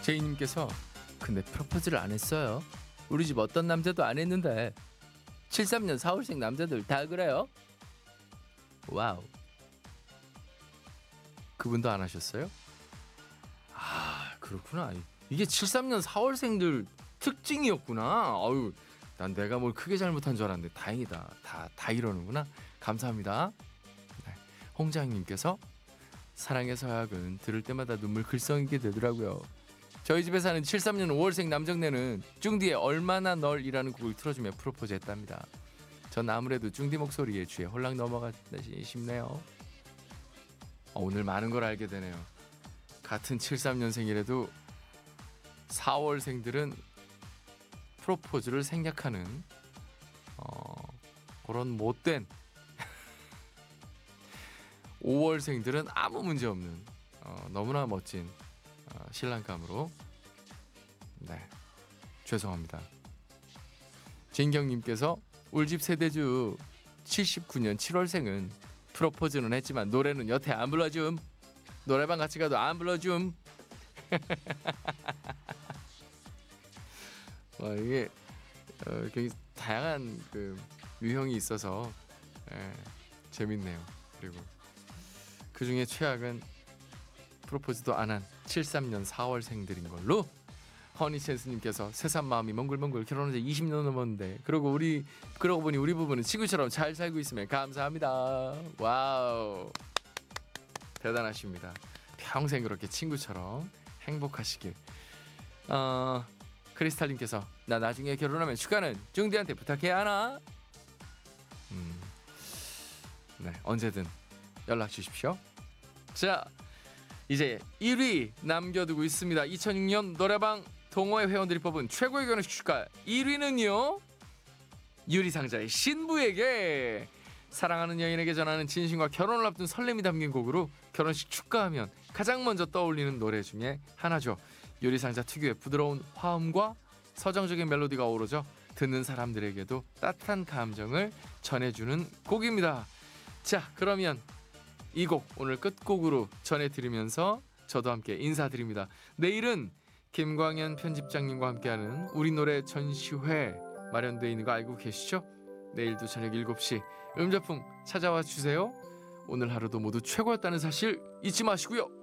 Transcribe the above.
제이님께서 근데 프로포즈를 안 했어요. 우리 집 어떤 남자도 안 했는데 73년 4월생 남자들 다 그래요? 와우. 그분도 안 하셨어요? 아 그렇구나. 이게 73년 4월생들 특징이었구나. 아유, 난 내가 뭘 크게 잘못한 줄 알았는데 다행이다. 다 이러는구나. 감사합니다. 네. 홍장님께서 사랑의 서약은 들을 때마다 눈물 글썽이게 되더라고요. 저희 집에 사는 73년 5월생 남정네는 쭝디의 얼마나 널이라는 곡을 틀어주며 프로포즈했답니다. 전 아무래도 쭝디 목소리에 취해 홀랑 넘어갔다시 싶네요. 오늘 많은 걸 알게 되네요. 같은 73년생이라도 4월생들은 프로포즈를 생략하는 그런 못된 5월생들은 아무 문제 없는 너무나 멋진 신랑감으로 네 죄송합니다. 진경님께서 울집 세대주 79년 7월생은 프로포즈는 했지만 노래는 여태 안 불러줌. 노래방 같이 가도 안 불러줌. 이게 굉장히 다양한 그 유형이 있어서 재밌네요. 그리고 그 중에 최악은 프로포즈도 안 한 73년 4월생들인 걸로. 허니센스님께서 새삼 마음이 몽글몽글 결혼한 지 20년 넘었는데 그러고 보니 우리 부부는 친구처럼 잘 살고 있으면 감사합니다. 와우 대단하십니다. 평생 그렇게 친구처럼 행복하시길. 크리스탈님께서 나 나중에 결혼하면 휴가는 쭝디한테 부탁해야 하나? 네 언제든 연락 주십시오. 자 이제 1위 남겨두고 있습니다. 2006년 노래방 동호회 회원들이 뽑은 최고의 결혼식 축가 1위는요 유리상자의 신부에게. 사랑하는 여인에게 전하는 진심과 결혼을 앞둔 설렘이 담긴 곡으로 결혼식 축가하면 가장 먼저 떠올리는 노래 중에 하나죠. 유리상자 특유의 부드러운 화음과 서정적인 멜로디가 어우러져 듣는 사람들에게도 따뜻한 감정을 전해주는 곡입니다. 자 그러면 이 곡 오늘 끝곡으로 전해드리면서 저도 함께 인사드립니다. 내일은 김광현 편집장님과 함께하는 우리 노래 전시회 마련되어 있는 거 알고 계시죠? 내일도 저녁 7시 음자풍 찾아와 주세요. 오늘 하루도 모두 최고였다는 사실 잊지 마시고요.